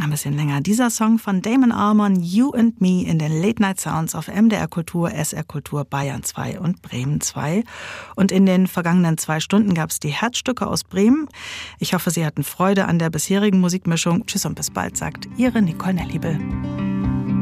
Ein bisschen länger. Dieser Song von Damon Albarn, You and Me, in den Late Night Sounds auf MDR Kultur, SR Kultur, Bayern 2 und Bremen 2. Und in den vergangenen 2 Stunden gab es die Herzstücke aus Bremen. Ich hoffe, Sie hatten Freude an der bisherigen Musikmischung. Tschüss und bis bald, sagt Ihre Nicole Nellibel.